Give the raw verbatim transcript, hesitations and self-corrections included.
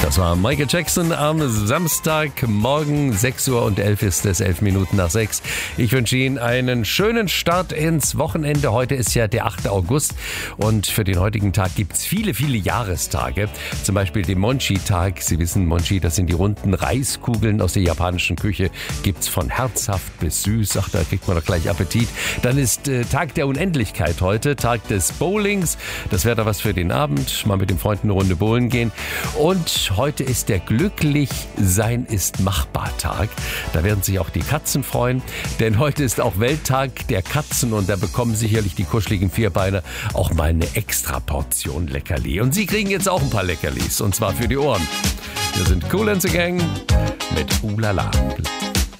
Das war Michael Jackson am Samstagmorgen, sechs Uhr und elf ist es, elf Minuten nach sechs. Ich wünsche Ihnen einen schönen Start ins Wochenende. Heute ist ja der achte August und für den heutigen Tag gibt es viele, viele Jahrestage. Zum Beispiel den Monchi-Tag. Sie wissen, Monchi, das sind die runden Reiskugeln aus der japanischen Küche. Gibt's von herzhaft bis süß. Ach, da kriegt man doch gleich Appetit. Dann ist äh, Tag der Unendlichkeit heute, Tag des Bowlings. Das wäre da was für den Abend. Mal mit den Freunden eine Runde bowlen gehen. Und heute ist der Glücklich-Sein ist machbar-Tag. Da werden sich auch die Katzen freuen, denn heute ist auch Welttag der Katzen und da bekommen sicherlich die kuscheligen Vierbeiner auch mal eine extra Portion Leckerli. Und Sie kriegen jetzt auch ein paar Leckerlis und zwar für die Ohren. Wir sind Kool and the Gang mit Ulala.